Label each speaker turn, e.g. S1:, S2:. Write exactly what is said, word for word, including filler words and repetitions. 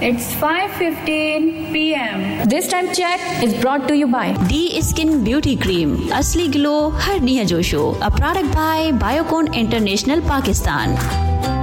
S1: It's five fifteen p m
S2: This time check is brought to you by
S3: D Skin Beauty Cream. Asli glow har niya josho. A product by Biocon International Pakistan.